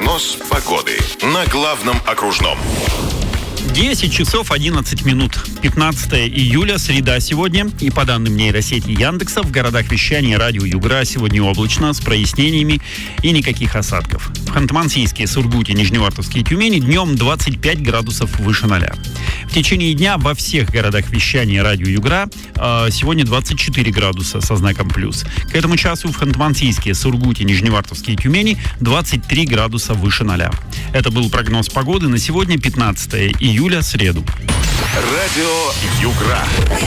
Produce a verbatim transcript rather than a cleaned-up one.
Прогноз погоды на главном окружном. десять часов одиннадцать минут. пятнадцатое июля, среда сегодня. И по данным нейросети Яндекса, в городах вещания радио Югра сегодня облачно, с прояснениями и никаких осадков. В Ханты-Мансийске, Сургуте, Нижневартовске и Тюмени днем двадцать пять градусов выше ноля. В течение дня во всех городах вещания радио Югра э, сегодня двадцать четыре градуса со знаком плюс. К этому часу в Ханты-Мансийске, Сургуте, Нижневартовске и Тюмени двадцать три градуса выше ноля. Это был прогноз погоды на сегодня, пятнадцатое июля, среду. Радио Югра.